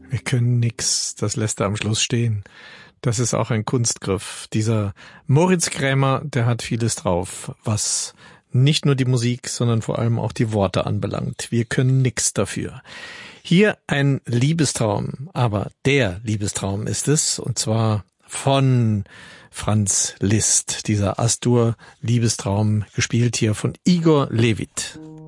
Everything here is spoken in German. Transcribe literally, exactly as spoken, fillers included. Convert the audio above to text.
Wir können nix, das lässt er am Schluss stehen. Das ist auch ein Kunstgriff. Dieser Moritz Krämer, der hat vieles drauf, was nicht nur die Musik, sondern vor allem auch die Worte anbelangt. Wir können nix dafür. Hier ein Liebestraum, aber der Liebestraum ist es, und zwar von Franz Liszt, dieser Astur-Liebestraum, gespielt hier von Igor Levit.